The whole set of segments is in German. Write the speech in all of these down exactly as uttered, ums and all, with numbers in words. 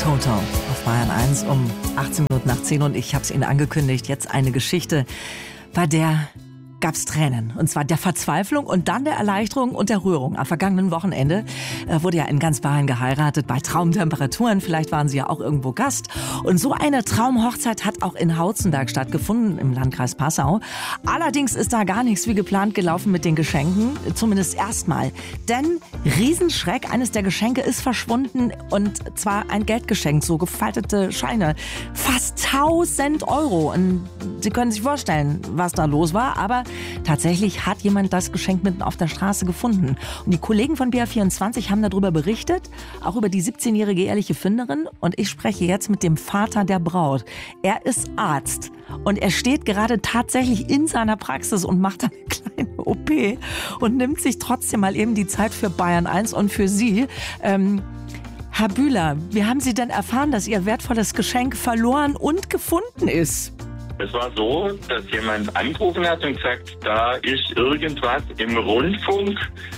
Toto auf Bayern eins um achtzehn Minuten nach zehn und ich habe es Ihnen angekündigt, jetzt eine Geschichte, bei der gab es Tränen. Und zwar der Verzweiflung und dann der Erleichterung und der Rührung. Am vergangenen Wochenende äh, wurde ja in ganz Bayern geheiratet, bei Traumtemperaturen. Vielleicht waren Sie ja auch irgendwo Gast. Und so eine Traumhochzeit hat auch in Hauzenberg stattgefunden, im Landkreis Passau. Allerdings ist da gar nichts wie geplant gelaufen mit den Geschenken. Zumindest erstmal. Denn Riesenschreck, eines der Geschenke ist verschwunden. Und zwar ein Geldgeschenk, so gefaltete Scheine. Fast tausend Euro. Und Sie können sich vorstellen, was da los war. Aber tatsächlich hat jemand das Geschenk mitten auf der Straße gefunden. Und die Kollegen von B R vierundzwanzig haben darüber berichtet, auch über die siebzehnjährige eheliche Finderin. Und ich spreche jetzt mit dem Vater der Braut. Er ist Arzt und er steht gerade tatsächlich in seiner Praxis und macht eine kleine O P und nimmt sich trotzdem mal eben die Zeit für Bayern eins und für Sie. Ähm, Herr Bühler, wie haben Sie denn erfahren, dass Ihr wertvolles Geschenk verloren und gefunden ist? Es war so, dass jemand angerufen hat und gesagt, da ist irgendwas im Rundfunk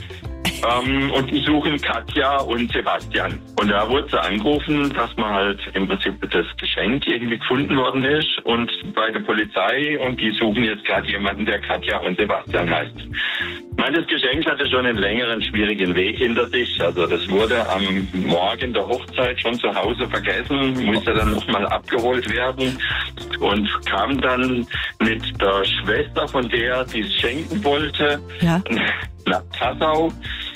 ähm, und die suchen Katja und Sebastian. Und da wurde so angerufen, dass man halt im Prinzip das Geschenk irgendwie gefunden worden ist und bei der Polizei und die suchen jetzt gerade jemanden, der Katja und Sebastian heißt. Ich meine, das Geschenk hatte schon einen längeren, schwierigen Weg hinter sich. Also das wurde am Morgen der Hochzeit schon zu Hause vergessen, musste dann nochmal abgeholt werden und kam dann mit der Schwester von der, die es schenken wollte, ja, nach Passau.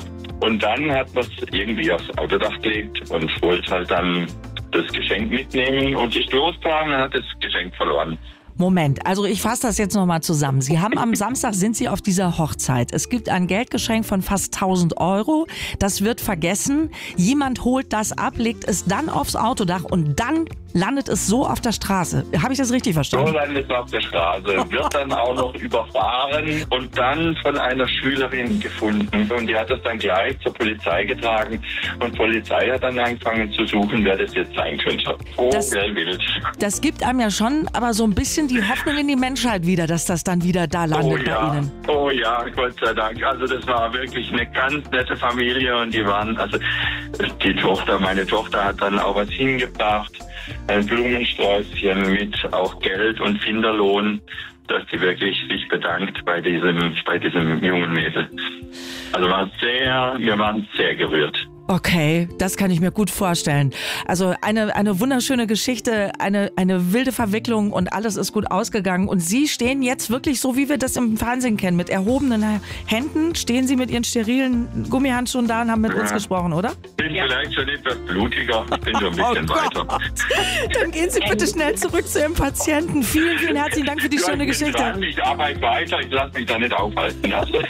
Und dann hat man es irgendwie aufs Autodach gelegt und wollte halt dann das Geschenk mitnehmen und ist losgefahren und hat das Geschenk verloren. Moment, also ich fasse das jetzt nochmal zusammen. Sie haben am Samstag, sind Sie auf dieser Hochzeit. Es gibt ein Geldgeschenk von fast tausend Euro. Das wird vergessen. Jemand holt das ab, legt es dann aufs Autodach und dann landet es so auf der Straße. Habe ich das richtig verstanden? So landet es auf der Straße, wird dann auch noch überfahren und dann von einer Schülerin gefunden. Und die hat das dann gleich zur Polizei getragen. Und die Polizei hat dann angefangen zu suchen, wer das jetzt sein könnte. Oh, das, wer will. Das gibt einem ja schon aber so ein bisschen die Hoffnung in die Menschheit wieder, dass das dann wieder da landet oh, ja. bei Ihnen. Oh ja, Gott sei Dank. Also das war wirklich eine ganz nette Familie und die waren, also die Tochter, meine Tochter hat dann auch was hingebracht, ein Blumensträußchen mit auch Geld und Finderlohn, dass sie wirklich sich bedankt bei diesem, bei diesem jungen Mädel. Also war sehr, wir waren sehr gerührt. Okay, das kann ich mir gut vorstellen. Also eine, eine wunderschöne Geschichte, eine, eine wilde Verwicklung und alles ist gut ausgegangen. Und Sie stehen jetzt wirklich so, wie wir das im Fernsehen kennen, mit erhobenen Händen. Stehen Sie mit Ihren sterilen Gummihandschuhen da und haben mit ja. uns gesprochen, oder? Bin ja. vielleicht schon etwas blutiger, ich bin schon ein bisschen oh weiter. Gott. Dann gehen Sie bitte schnell zurück zu Ihrem Patienten. Vielen, vielen herzlichen Dank für die schöne Geschichte. Dran, ich arbeite weiter, ich lasse mich da nicht aufhalten. Also.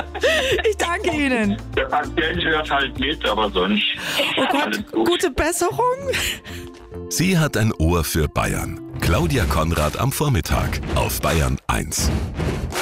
Ich danke Ihnen. Der Patient hört halt mit, aber sonst. Oh Gott, gute Besserung. Sie hat ein Ohr für Bayern. Claudia Konrad am Vormittag auf Bayern eins.